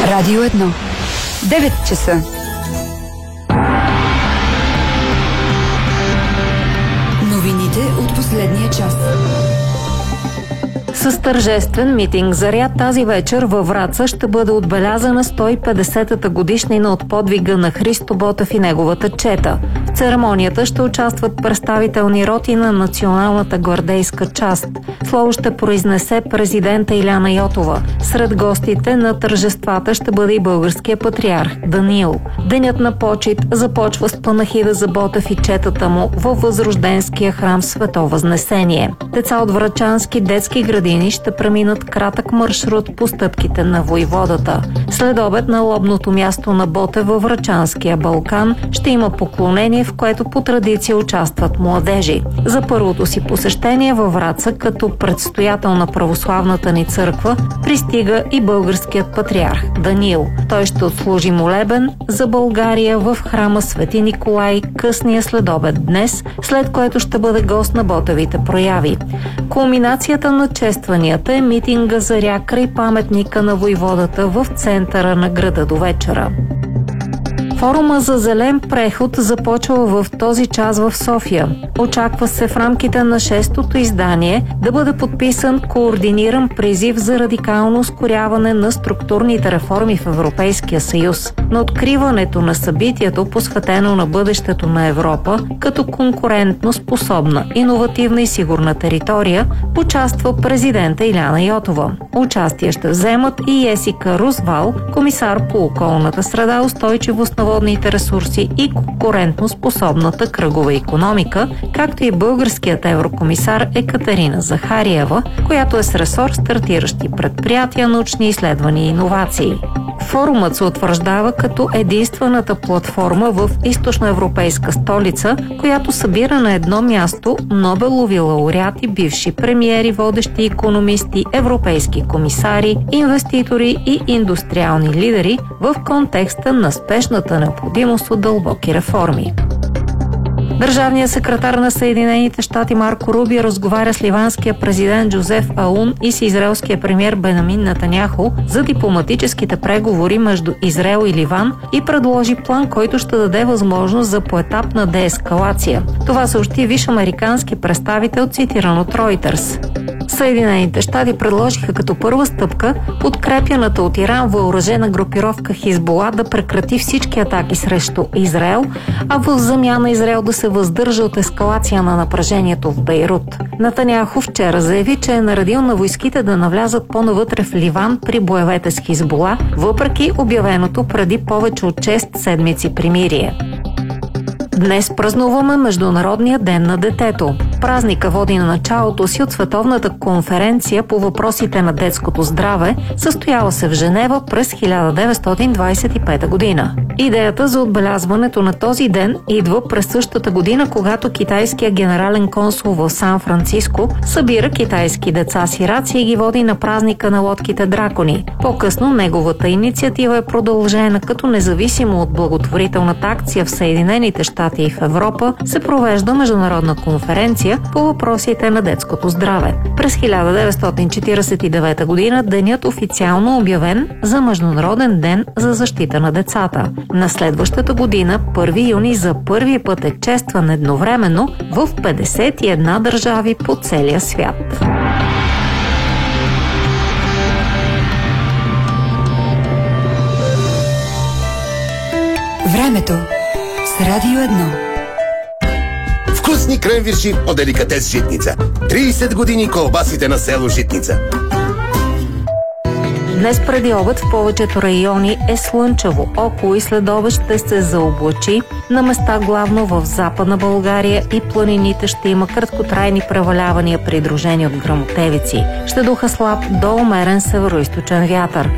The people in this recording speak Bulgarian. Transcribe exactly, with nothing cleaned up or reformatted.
Радио едно. девет часа. Новините от последния час. С тържествен митинг заряд тази вечер във Враца ще бъде отбелязана сто и петдесетата годишнина от подвига на Христо Ботев и неговата чета. В церемонията ще участват представителни роти на националната гвардейска част. Слово ще произнесе президента Иляна Йотова. Сред гостите на тържествата ще бъде и българския патриарх Даниил. Денят на почит започва с панахида за Ботев и четата му във Възрожденския храм Свето Възнесение. Деца от врачански детски градини ще преминат кратък маршрут по стъпките на войводата. След обед на лобното място на Ботев във Врачанския Балкан ще има поклонение, в което по традиция участват младежи. За първото си посещение във Враца като предстоятел на православната ни църква пристига и българският патриарх Даниил. Той ще отслужи молебен за България в храма Свети Николай късния следобед днес, след което ще бъде гост на Ботевите прояви. Кулминацията на честванията е митинга заря край паметника на войводата в центъра на града до вечера. Форума за зелен преход започва в този час в София. Очаква се в рамките на шестото издание да бъде подписан координиран призив за радикално ускоряване на структурните реформи в Европейския съюз. На откриването на събитието, посветено на бъдещето на Европа, като конкурентно способна, иновативна и сигурна територия, участва президента Иляна Йотова. Участие ще вземат и Есика Рузвал, комисар по околната среда, устойчивост на водните ресурси и конкурентно способната кръгова икономика, както и българският еврокомисар Екатерина Захариева, която е с ресор стартиращи предприятия, научни изследвания и иновации. Форумът се утвърждава като единствената платформа в източноевропейска столица, която събира на едно място Нобелови лауреати, бивши премиери, водещи икономисти, европейски комисари, инвеститори и индустриални лидери в контекста на спешната необходимост от дълбоки реформи. Държавният секретар на Съединените щати Марко Рубио разговаря с ливанския президент Джозеф Аун и с израелския премиер Бенямин Нетаняху за дипломатическите преговори между Израел и Ливан и предложи план, който ще даде възможност за поетапна деескалация. Това съобщи висш американски представител, цитиран от Reuters. Съединените щати предложиха като първа стъпка подкрепяната от Иран въоръжена групировка Хизбула да прекрати всички атаки срещу Израел, а в замяна Израел да се въздържа от ескалация на напрежението в Бейрут. Нетаняху вчера заяви, че е наредил на войските да навлязат по-навътре в Ливан при боевете с Хизбула, въпреки обявеното преди повече от шест седмици примирие. Днес празнуваме Международния ден на детето. Празника води на началото си от Световната конференция по въпросите на детското здраве, състояла се в Женева през хиляда деветстотин двадесет и пета година. Идеята за отбелязването на този ден идва през същата година, когато китайският генерален консул в Сан-Франциско събира китайски деца-сираци и ги води на празника на лодките дракони. По-късно неговата инициатива е продължена, като независимо от благотворителната акция в Съединените щати и в Европа се провежда международна конференция по въпросите на детското здраве. През хиляда деветстотин четиридесет и девета година денят официално обявен за Международен ден за защита на децата. На следващата година, първи юни, за първи път е честван едновременно в петдесет и една държави по целия свят. Времето с Радио едно. Вкусни кренвирши от деликатес Житница. тридесет години колбасите на село Житница. Днес преди обед в повечето райони е слънчево. Около и след обед ще се заоблачи. На места главно в Западна България и планините ще има краткотрайни превалявания, придружени от гръмотевици. Ще духа слаб до умерен североизточен вятър.